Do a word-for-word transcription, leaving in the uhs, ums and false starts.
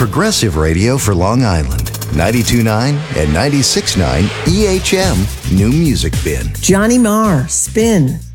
progressive radio for Long Island. ninety-two point nine and ninety-six point nine E H M New Music Bin. Johnny Marr, Spin.